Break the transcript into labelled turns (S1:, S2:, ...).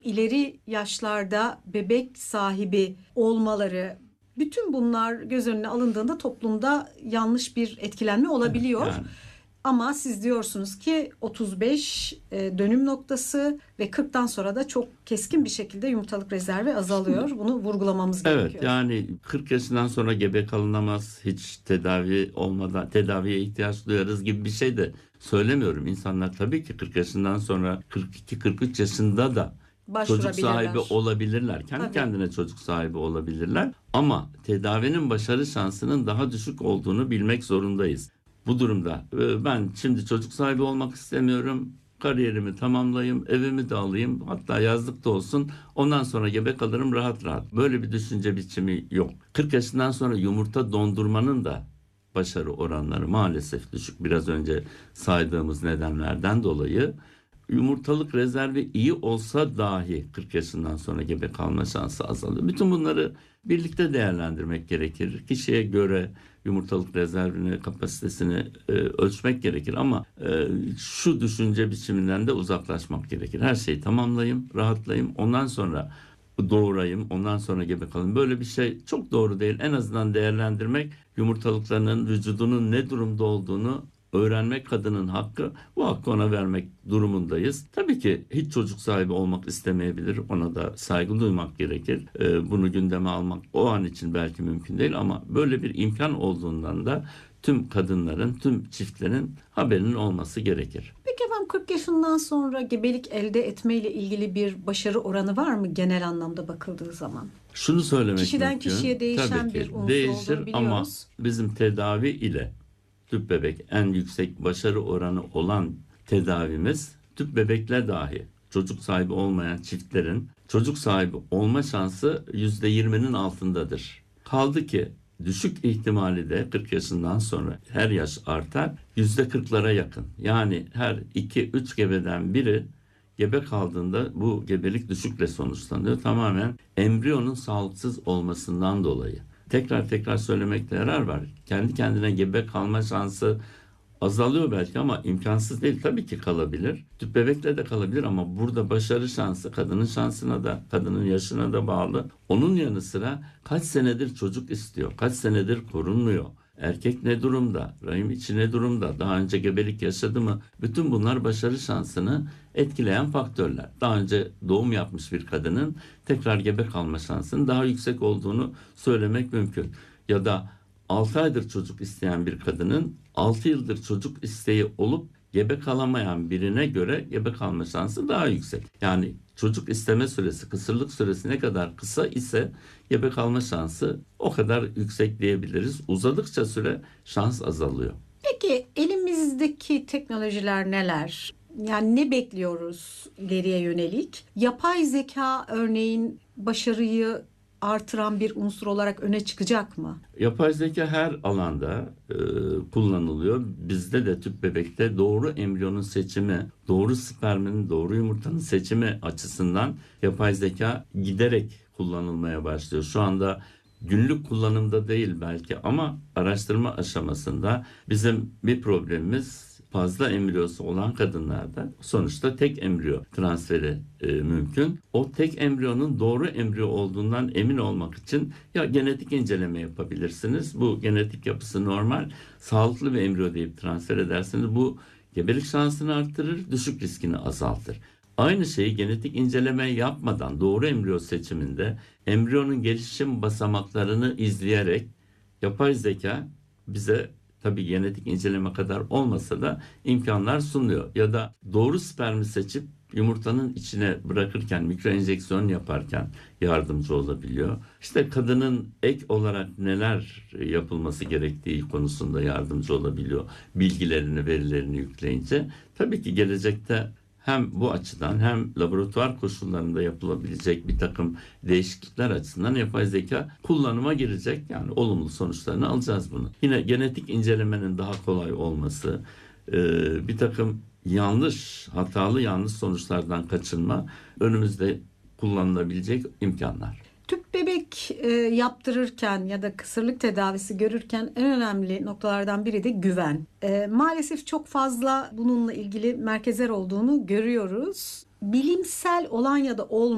S1: ileri yaşlarda bebek sahibi olmaları, bütün bunlar göz önüne alındığında toplumda yanlış bir etkilenme
S2: Evet,
S1: olabiliyor.
S2: yani
S1: Ama siz diyorsunuz ki 35 dönüm noktası ve 40'tan sonra da çok keskin bir şekilde yumurtalık rezervi azalıyor.
S2: şimdi
S1: Bunu vurgulamamız
S2: evet,
S1: gerekiyor.
S2: yani 40 yaşından sonra gebe kalınamaz, hiç tedavi olmadan tedaviye ihtiyaç duyarız gibi bir şey de söylemiyorum. İnsanlar tabii ki 40 yaşından sonra 42-43 yaşında da çocuk sahibi
S1: Başvurabilirler.
S2: olabilirler. Kendi
S1: Tabii.
S2: kendine çocuk sahibi olabilirler. Ama tedavinin başarı şansının daha düşük olduğunu bilmek zorundayız. Bu durumda ben şimdi çocuk sahibi olmak istemiyorum. Kariyerimi tamamlayayım, evimi de alayım, hatta yazlık da olsun. Ondan sonra gebe kalırım rahat rahat. Böyle bir düşünce biçimi yok. 40 yaşından sonra yumurta dondurmanın da başarı oranları maalesef düşük. Biraz önce saydığımız nedenlerden dolayı yumurtalık rezervi iyi olsa dahi 40 yaşından sonra gebe kalma şansı azalıyor. Bütün bunları birlikte değerlendirmek gerekir. Kişiye göre yumurtalık rezervini, kapasitesini ölçmek gerekir ama şu düşünce biçiminden de uzaklaşmak gerekir. Her şeyi tamamlayayım, rahatlayayım, ondan sonra doğurayım, ondan sonra gebe kalayım. Böyle bir şey çok doğru değil. En azından değerlendirmek, yumurtalıklarının vücudunun ne durumda olduğunu öğrenmek kadının hakkı. Bu hakkı ona vermek durumundayız. Tabii ki hiç çocuk sahibi olmak istemeyebilir. Ona da saygı duymak gerekir. Bunu gündeme almak o an için belki mümkün değil ama böyle bir imkan olduğundan da tüm kadınların, tüm çiftlerin haberinin olması gerekir.
S1: Peki efendim, 40 yaşından sonra gebelik elde etme ile ilgili bir başarı oranı var mı genel anlamda bakıldığı zaman?
S2: Şunu söylemek
S1: Kişiden
S2: mümkün.
S1: kişiye
S2: Tabii
S1: değişen bir
S2: ki
S1: unsur
S2: değişir
S1: olduğunu
S2: ama
S1: biliyoruz.
S2: bizim tedavi ile tüp bebek en yüksek başarı oranı olan tedavimiz, tüp bebekle dahi çocuk sahibi olmayan çiftlerin çocuk sahibi olma şansı %20'nin altındadır. Kaldı ki düşük ihtimali de 40 yaşından sonra her yaş artar, %40'lara yakın. Yani her 2-3 gebeden biri gebe kaldığında bu gebelik düşükle sonuçlanıyor. Tamamen embriyonun sağlıksız olmasından dolayı. Tekrar tekrar söylemekte yarar var. Kendi kendine gebe kalma şansı azalıyor belki ama imkansız değil. Tabii ki kalabilir. Tüp bebekle de kalabilir ama burada başarı şansı kadının şansına da, kadının yaşına da bağlı. Onun yanı sıra kaç senedir çocuk istiyor, kaç senedir korunmuyor. Erkek ne durumda? Rahim içi ne durumda? Daha önce gebelik yaşadı mı? Bütün bunlar başarı şansını etkileyen faktörler. Daha önce doğum yapmış bir kadının tekrar gebe kalma şansının daha yüksek olduğunu söylemek mümkün. Ya da 6 aydır çocuk isteyen bir kadının 6 yıldır çocuk isteği olup gebe kalamayan birine göre gebe kalma şansı daha yüksek. Yani çocuk isteme süresi, kısırlık süresi ne kadar kısa ise gebe kalma şansı o kadar yüksek diyebiliriz. Uzadıkça süre şans azalıyor.
S1: Peki elimizdeki teknolojiler neler? Yani ne bekliyoruz ileriye yönelik? Yapay zeka örneğin başarıyı artıran bir unsur olarak öne çıkacak mı?
S2: Yapay zeka her alanda kullanılıyor. Bizde de tüp bebekte doğru embriyonun seçimi, doğru spermin, doğru yumurtanın seçimi açısından yapay zeka giderek kullanılmaya başlıyor. Şu anda günlük kullanımda değil belki ama araştırma aşamasında bizim bir problemimiz, fazla embriyosu olan kadınlarda sonuçta tek embriyo transferi mümkün. O tek embriyonun doğru embriyo olduğundan emin olmak için ya genetik inceleme yapabilirsiniz. Bu genetik yapısı normal, sağlıklı bir embriyo deyip transfer ederseniz bu gebelik şansını arttırır, düşük riskini azaltır. Aynı şeyi genetik inceleme yapmadan doğru embriyo seçiminde embriyonun gelişim basamaklarını izleyerek yapay zeka bize, tabii genetik inceleme kadar olmasa da, imkanlar sunuyor. Ya da doğru spermi seçip yumurtanın içine bırakırken, mikro enjeksiyon yaparken yardımcı olabiliyor. İşte kadının ek olarak neler yapılması gerektiği konusunda yardımcı olabiliyor. Bilgilerini, verilerini yükleyince. Tabii ki gelecekte hem bu açıdan hem laboratuvar koşullarında yapılabilecek bir takım değişiklikler açısından yapay zeka kullanıma girecek. Yani olumlu sonuçlarını alacağız bunu. Yine genetik incelemenin daha kolay olması, bir takım hatalı yanlış sonuçlardan kaçınma önümüzde kullanılabilecek imkanlar.
S1: Tüp bebek yaptırırken ya da kısırlık tedavisi görürken en önemli noktalardan biri de güven. Maalesef çok fazla bununla ilgili merkezler olduğunu görüyoruz. Bilimsel olan ya da olmayan